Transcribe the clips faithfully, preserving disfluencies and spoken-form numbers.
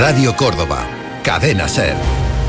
Radio Córdoba, Cadena SER.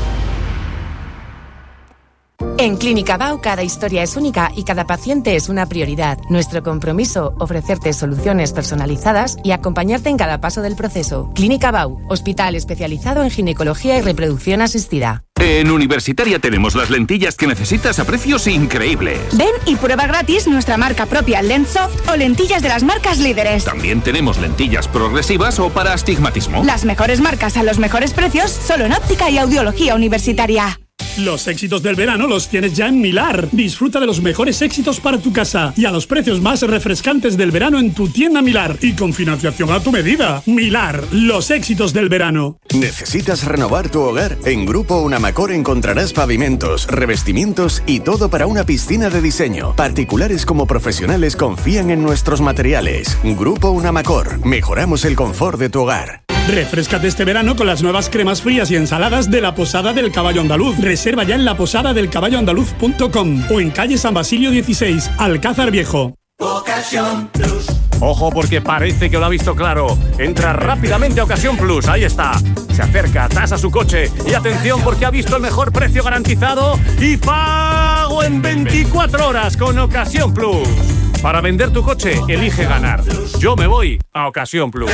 En Clínica Bau cada historia es única y cada paciente es una prioridad. Nuestro compromiso, ofrecerte soluciones personalizadas y acompañarte en cada paso del proceso. Clínica Bau, hospital especializado en ginecología y reproducción asistida. En Universitaria tenemos las lentillas que necesitas a precios increíbles. Ven y prueba gratis nuestra marca propia Lenssoft o lentillas de las marcas líderes. También tenemos lentillas progresivas o para astigmatismo. Las mejores marcas a los mejores precios solo en óptica y audiología universitaria. Los éxitos del verano los tienes ya en Milar. Disfruta de los mejores éxitos para tu casa y a los precios más refrescantes del verano en tu tienda Milar y con financiación a tu medida. Milar, los éxitos del verano. ¿Necesitas renovar tu hogar? En Grupo Unamacor encontrarás pavimentos, revestimientos y todo para una piscina de diseño. Particulares como profesionales confían en nuestros materiales. Grupo Unamacor, mejoramos el confort de tu hogar. Refréscate este verano con las nuevas cremas frías y ensaladas de la Posada del Caballo Andaluz. Reserva ya en la posada del caballo andaluz punto com o en calle San Basilio dieciséis, Alcázar Viejo. Ocasión Plus. Ojo, porque parece que lo ha visto claro. Entra rápidamente a Ocasión Plus, ahí está. Se acerca, tasa su coche y atención porque ha visto el mejor precio garantizado y pago en veinticuatro horas con Ocasión Plus. Para vender tu coche, elige ganar. Yo me voy a Ocasión Plus.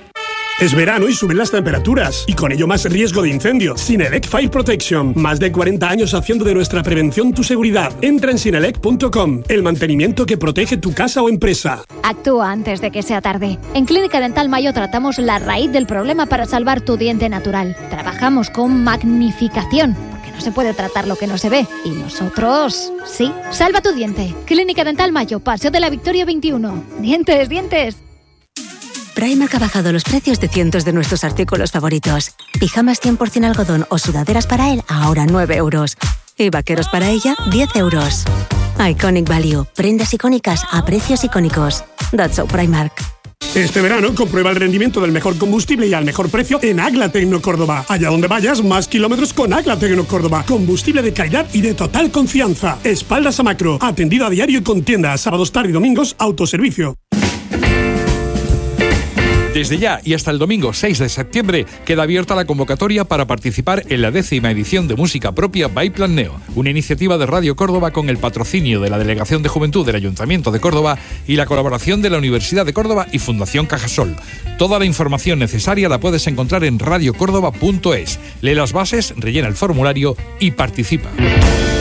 Es verano y suben las temperaturas y con ello más riesgo de incendio. Sinelec Fire Protection, más de cuarenta años haciendo de nuestra prevención tu seguridad. Entra en sinelec punto com, el mantenimiento que protege tu casa o empresa. Actúa antes de que sea tarde. En Clínica Dental Mayo tratamos la raíz del problema para salvar tu diente natural. Trabajamos con magnificación, porque no se puede tratar lo que no se ve. Y nosotros, sí. Salva tu diente. Clínica Dental Mayo, Paseo de la Victoria veintiuno. Dientes, dientes. Primark ha bajado los precios de cientos de nuestros artículos favoritos. Pijamas cien por ciento algodón o sudaderas para él, ahora nueve euros. Y vaqueros para ella, diez euros. Iconic Value. Prendas icónicas a precios icónicos. That's so Primark. Este verano comprueba el rendimiento del mejor combustible y al mejor precio en Agla Tecno Córdoba. Allá donde vayas, más kilómetros con Agla Tecno Córdoba. Combustible de calidad y de total confianza. Espaldas a macro. Atendido a diario y con tiendas. Sábados, tarde y domingos, autoservicio. Desde ya y hasta el domingo seis de septiembre queda abierta la convocatoria para participar en la décima edición de Música Propia by Plan Neo, una iniciativa de Radio Córdoba con el patrocinio de la Delegación de Juventud del Ayuntamiento de Córdoba y la colaboración de la Universidad de Córdoba y Fundación Cajasol. Toda la información necesaria la puedes encontrar en radio córdoba punto es. Lee las bases, rellena el formulario y participa.